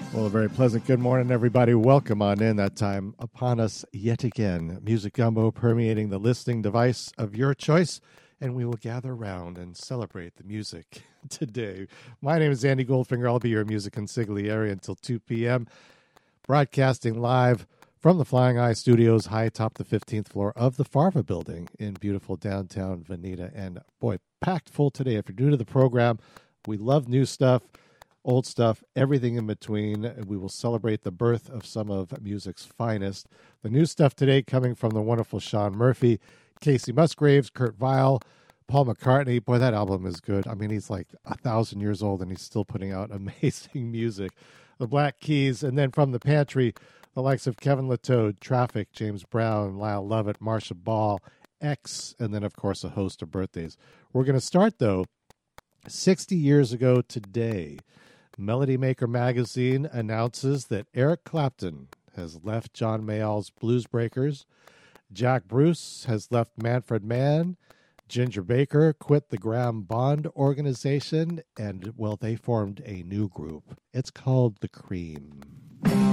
Well, a very pleasant good morning, everybody. Welcome on in. That time upon us yet again. Music gumbo permeating the listening device of your choice, and we will gather around and celebrate the music today. My name is Andy Goldfinger. I'll be your music consigliere until 2 p.m., broadcasting live from the Flying Eye Studios high atop the 15th floor of the Farva building in beautiful downtown Veneta. And boy, packed full today. If you're new to the program, we love new stuff, old stuff, everything in between. We will celebrate the birth of some of music's finest. The new stuff today coming from the wonderful Sean Murphy, Casey Musgraves, Kurt Weill, Paul McCartney. Boy, that album is good. I mean, he's like 1,000 years old and he's still putting out amazing music. The Black Keys, and then from the pantry, the likes of Kevin Latoad, Traffic, James Brown, Lyle Lovett, Marcia Ball, X, and then, of course, a host of birthdays. We're going to start, though, 60 years ago today. Melody Maker magazine announces that Eric Clapton has left John Mayall's Blues Breakers. Jack Bruce has left Manfred Mann. Ginger Baker quit the Graham Bond organization, and, well, they formed a new group. It's called The Cream.